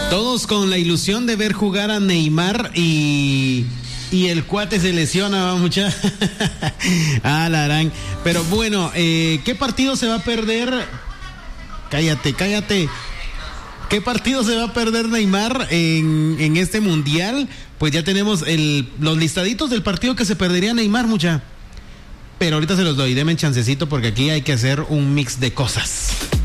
Todos con la ilusión de ver jugar a Neymar y el cuate se lesiona, va mucha. Ah, la harán. Pero bueno, ¿qué partido se va a perder? Cállate. ¿Qué partido se va a perder Neymar en este mundial? Pues ya tenemos los listaditos del partido que se perdería Neymar, mucha. Pero ahorita se los doy, denme chancecito porque aquí hay que hacer un mix de cosas.